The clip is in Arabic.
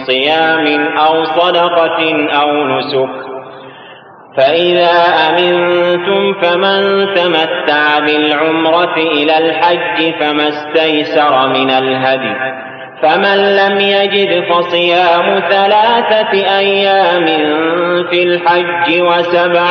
صيام أو صدقة أو نسك. فإذا أمنتم فمن تمتع بالعمرة إلى الحج فما استيسر من الهدي، فمن لم يجد فصيام 3 أيام في الحج و7